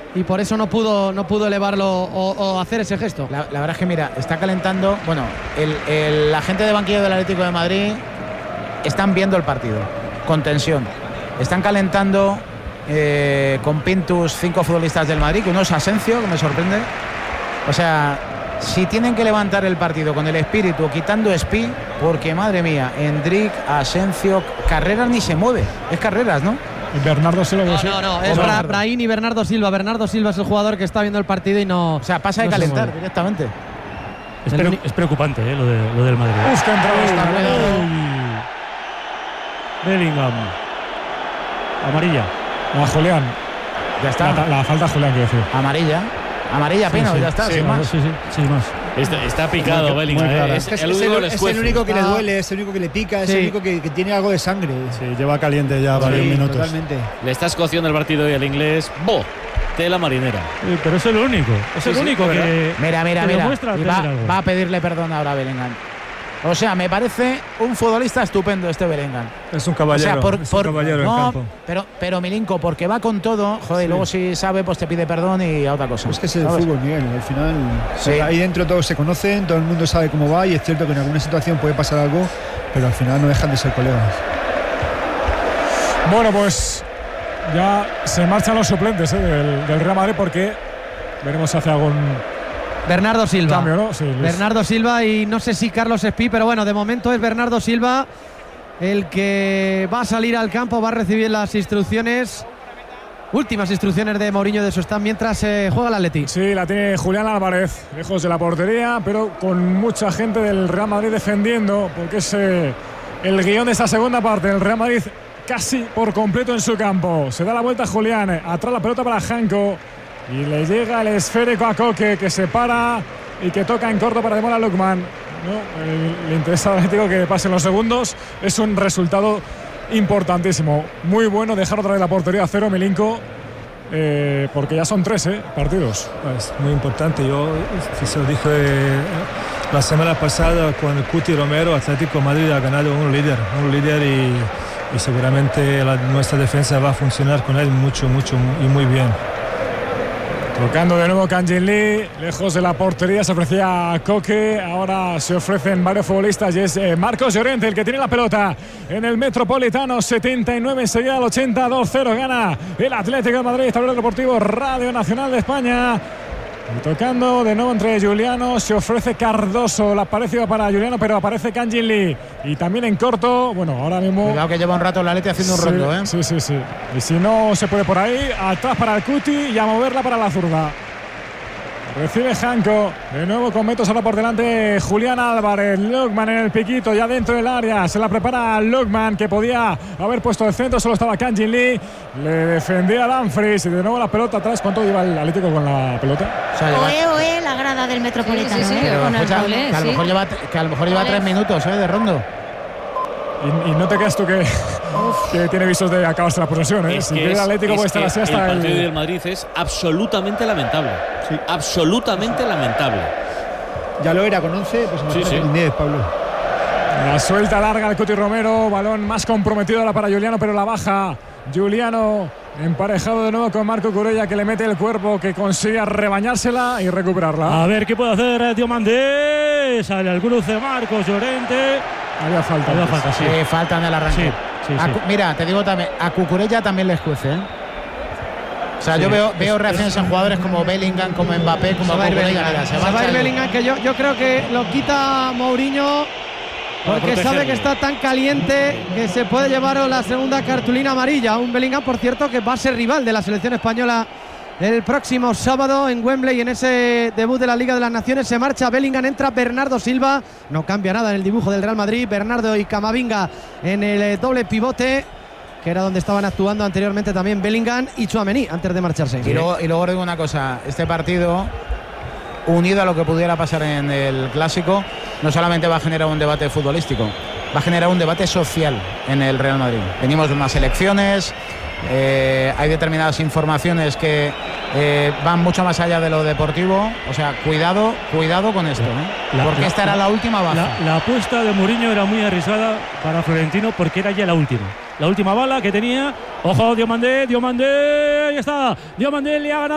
y por eso no pudo elevarlo o hacer ese gesto. La verdad es que mira, está calentando. Bueno, la gente de banquillo del Atlético de Madrid están viendo el partido con tensión. Están calentando con Pintus 5 futbolistas del Madrid, que uno es Asensio, que me sorprende. O sea, si tienen que levantar el partido con el espíritu, quitando Espi, porque madre mía, Endrick, Asensio, Carreras ni se mueve. Es Carreras, ¿no? Y Bernardo Silva. No, es Brahim y Bernardo Silva. Bernardo Silva es el jugador que está viendo el partido y no. O sea, pasa de calentar directamente. Es preocupante lo del Madrid. Busca entrada esta. Bellingham. Amarilla. A Julián. Ya está. La falta a Julián, quiero decir. Amarilla, Pino, ya está, sin más. Sí, más. Está picado Bellingham. Es el único que le duele, es el único que le pica, es el único que tiene algo de sangre. Sí, lleva caliente ya varios minutos. Totalmente. Le está escociendo el partido hoy al inglés. Tela marinera. Sí, pero es el único. Es el único que. Mira. Demuestra Y va a pedirle perdón ahora a Bellingham. O sea, me parece un futbolista estupendo este Bellingham. Es un caballero. O sea, es un caballero en campo. Pero Milinko, porque va con todo, joder, y luego si sabe, pues te pide perdón y a otra cosa. Es que es el fútbol, Miguel. Al final, ahí dentro todos se conocen, todo el mundo sabe cómo va, y es cierto que en alguna situación puede pasar algo, pero al final no dejan de ser colegas. Bueno, pues ya se marchan los suplentes del Real Madrid, porque veremos si hace algún Bernardo Silva. Cambio, ¿no? Sí, Bernardo Silva, y no sé si Carlos Espi, pero bueno, de momento es Bernardo Silva el que va a salir al campo, va a recibir las últimas instrucciones de Mourinho de su stand mientras juega el Atleti. Sí, la tiene Julián Álvarez, lejos de la portería, pero con mucha gente del Real Madrid defendiendo, porque es el guión de esa segunda parte. El Real Madrid casi por completo en su campo. Se da la vuelta a Julián, atrás la pelota para Janko. Y le llega el esférico a Koke, que se para y que toca en corto para Demola Lookman. Le interesa al Atlético que pasen los segundos. Es un resultado importantísimo. Muy bueno dejar otra vez la portería a cero, Milinko, porque ya son 3 partidos. Es muy importante. Yo se lo dije la semana pasada con el Cuti Romero. Atlético Madrid ha ganado un líder y seguramente nuestra defensa va a funcionar con él mucho y muy bien. Tocando de nuevo Kang-in Lee, lejos de la portería se ofrecía a Koke, ahora se ofrecen varios futbolistas y es Marcos Llorente el que tiene la pelota en el Metropolitano. 79 enseguida al 80, 2-0 gana el Atlético de Madrid. Tablero Deportivo Radio Nacional de España. Y tocando de nuevo entre Juliano, se ofrece Cardoso, la parecida para Juliano, pero aparece Kang-in Lee. Y también en corto, bueno, ahora mismo. Cuidado que lleva un rato la Atleti haciendo un rondo, ¿eh? Sí. Y si no se puede por ahí, atrás para el Cuti y a moverla para la zurda. Recibe Janko, de nuevo con metros ahora por delante Julián Álvarez. Lookman en el piquito, ya dentro del área. Se la prepara Lookman, que podía haber puesto el centro, solo estaba Kang-in Lee. Le defendía a Dumfries y de nuevo la pelota atrás. ¿Cuánto lleva el Atlético con la pelota? Oe, la grada del Metropolitano. Que a lo mejor lleva 3 minutos de rondo. Y no te quedas tú que tiene visos de acabarse la posesión, ¿eh? Si el Atlético puede estar así hasta el partido del Madrid es absolutamente lamentable. Sí. Absolutamente lamentable. Ya lo era con 11, pues imagínate con 10, Pablo. La suelta larga al Cuti Romero, balón más comprometido ahora para Juliano, pero la baja Juliano, emparejado de nuevo con Marco Cucurella, que le mete el cuerpo, que consigue rebañársela y recuperarla. A ver qué puede hacer Diomandé. Sale al cruce Marcos Llorente. Había falta, sí. Falta en el arranque. Sí. Mira, te digo también, a Cucurella también le escuece, ¿eh? O sea, yo veo reacciones en jugadores como Bellingham, como Mbappé, como Cucurella. Se va a ir Bellingham, que yo creo que lo quita Mourinho porque sabe que está tan caliente que se puede llevar la segunda cartulina amarilla. Un Bellingham, por cierto, que va a ser rival de la selección española el próximo sábado en Wembley, en ese debut de la Liga de las Naciones. Se marcha Bellingham, entra Bernardo Silva. No cambia nada en el dibujo del Real Madrid. Bernardo y Camavinga en el doble pivote, que era donde estaban actuando anteriormente también Bellingham y Tchouaméni antes de marcharse. Y luego digo una cosa, este partido, unido a lo que pudiera pasar en el Clásico, no solamente va a generar un debate futbolístico, va a generar un debate social en el Real Madrid. Venimos de unas elecciones, hay determinadas informaciones que van mucho más allá de lo deportivo. O sea, cuidado con esto, ¿eh? Porque esta era la última baja. La apuesta de Mourinho era muy arriesgada para Florentino, porque era ya la última bala que tenía. Ojo, Diomandé, ahí está. Diomandé le ha ganado